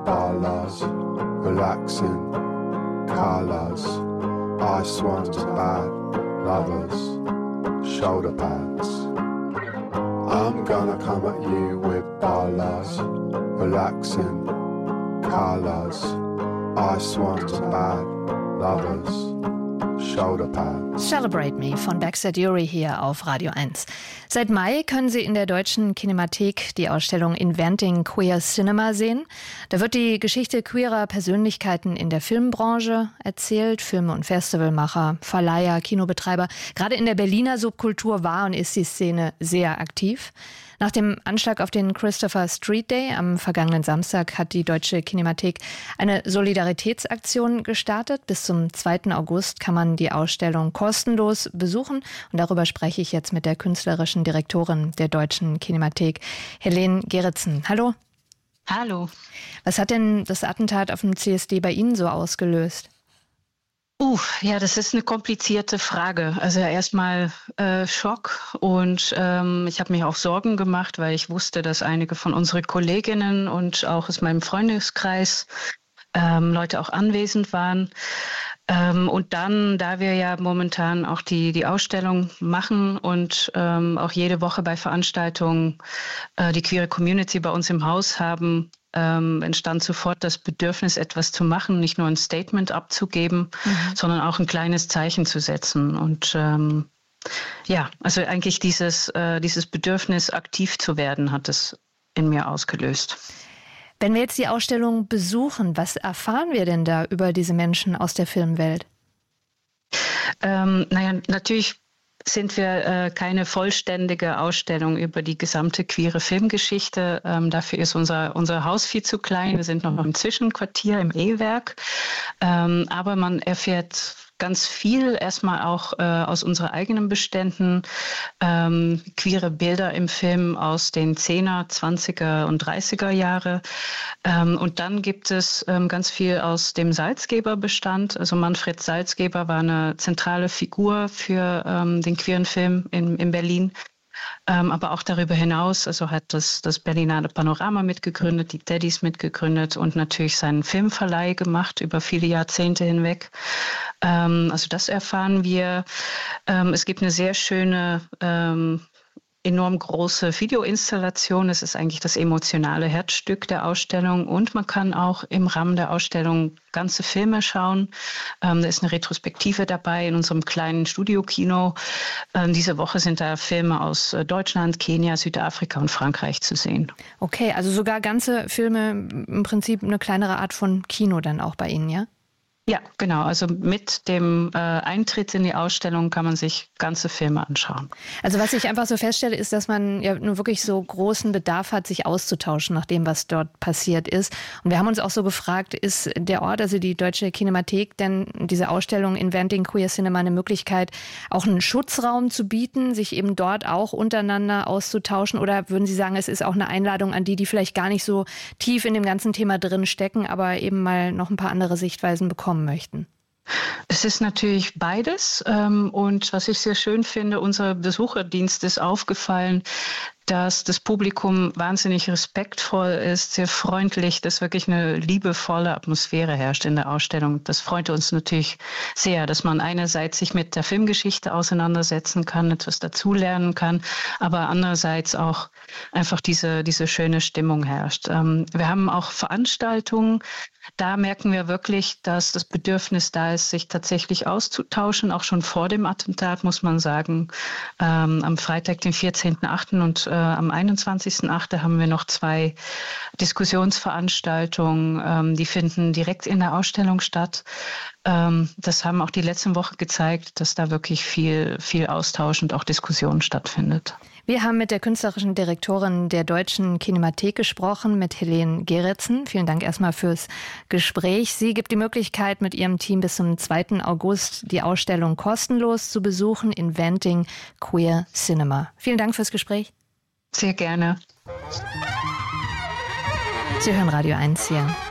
dollars, relaxing, colors, ice ones bad, lovers, shoulder pads. I'm gonna come at you with dollars, relaxing, colors, ice ones bad, lovers, shoulder pads. Celebrate Me von Baxter Dury hier auf Radio 1. Seit Mai können Sie in der Deutschen Kinemathek die Ausstellung Inventing Queer Cinema sehen. Da wird die Geschichte queerer Persönlichkeiten in der Filmbranche erzählt. Filme- und Festivalmacher, Verleiher, Kinobetreiber. Gerade in der Berliner Subkultur war und ist die Szene sehr aktiv. Nach dem Anschlag auf den Christopher Street Day am vergangenen Samstag hat die Deutsche Kinemathek eine Solidaritätsaktion gestartet. Bis zum 2. August kann man die Ausstellung kostenlos besuchen. Und darüber spreche ich jetzt mit der künstlerischen Direktorin der Deutschen Kinemathek, Helene Geritzen. Hallo. Hallo. Was hat denn das Attentat auf dem CSD bei Ihnen so ausgelöst? Ja, das ist eine komplizierte Frage. Also erstmal Schock und ich habe mich auch Sorgen gemacht, weil ich wusste, dass einige von unseren Kolleginnen und auch aus meinem Freundeskreis Leute auch anwesend waren. Und dann, da wir ja momentan auch die Ausstellung machen und auch jede Woche bei Veranstaltungen die queere Community bei uns im Haus haben, entstand sofort das Bedürfnis, etwas zu machen, nicht nur ein Statement abzugeben, sondern auch ein kleines Zeichen zu setzen. Und also eigentlich dieses Bedürfnis, aktiv zu werden, hat es in mir ausgelöst. Wenn wir jetzt die Ausstellung besuchen, was erfahren wir denn da über diese Menschen aus der Filmwelt? Natürlich sind wir keine vollständige Ausstellung über die gesamte queere Filmgeschichte. Dafür ist unser Haus viel zu klein. Wir sind noch im Zwischenquartier im E-Werk. Aber man erfährt ganz viel, erstmal auch aus unseren eigenen Beständen, queere Bilder im Film aus den 10er, 20er und 30er Jahre. Und dann gibt es ganz viel aus dem Salzgeber-Bestand. Also Manfred Salzgeber war eine zentrale Figur für den queeren Film in Berlin. Aber auch darüber hinaus, also hat das Berlinale Panorama mitgegründet, die Daddys mitgegründet und natürlich seinen Filmverleih gemacht über viele Jahrzehnte hinweg. Also das erfahren wir. Es gibt eine sehr schöne, enorm große Videoinstallation. Es ist eigentlich das emotionale Herzstück der Ausstellung und man kann auch im Rahmen der Ausstellung ganze Filme schauen. Da ist eine Retrospektive dabei in unserem kleinen Studiokino. Diese Woche sind da Filme aus Deutschland, Kenia, Südafrika und Frankreich zu sehen. Okay, also sogar ganze Filme, im Prinzip eine kleinere Art von Kino dann auch bei Ihnen, ja? Ja, genau. Also mit dem Eintritt in die Ausstellung kann man sich ganze Filme anschauen. Also was ich einfach so feststelle, ist, dass man ja nur wirklich so großen Bedarf hat, sich auszutauschen nach dem, was dort passiert ist. Und wir haben uns auch so gefragt, ist der Ort, also die Deutsche Kinemathek, denn diese Ausstellung Inventing Queer Cinema eine Möglichkeit, auch einen Schutzraum zu bieten, sich eben dort auch untereinander auszutauschen? Oder würden Sie sagen, es ist auch eine Einladung an die vielleicht gar nicht so tief in dem ganzen Thema drin stecken, aber eben mal noch ein paar andere Sichtweisen bekommen möchten? Es ist natürlich beides. Und was ich sehr schön finde, unser Besucherdienst ist aufgefallen, dass das Publikum wahnsinnig respektvoll ist, sehr freundlich, dass wirklich eine liebevolle Atmosphäre herrscht in der Ausstellung. Das freut uns natürlich sehr, dass man einerseits sich mit der Filmgeschichte auseinandersetzen kann, etwas dazulernen kann, aber andererseits auch einfach diese schöne Stimmung herrscht. Wir haben auch Veranstaltungen. Da merken wir wirklich, dass das Bedürfnis da ist, sich tatsächlich auszutauschen, auch schon vor dem Attentat, muss man sagen. Am Freitag, den 14.8. und am 21.8. haben wir noch 2 Diskussionsveranstaltungen, die finden direkt in der Ausstellung statt. Das haben auch die letzten Wochen gezeigt, dass da wirklich viel Austausch und auch Diskussion stattfindet. Wir haben mit der künstlerischen Direktorin der Deutschen Kinemathek gesprochen, mit Helene Geritzen. Vielen Dank erstmal fürs Gespräch. Sie gibt die Möglichkeit, mit ihrem Team bis zum 2. August die Ausstellung kostenlos zu besuchen, Inventing Queer Cinema. Vielen Dank fürs Gespräch. Sehr gerne. Sie hören Radio 1 hier.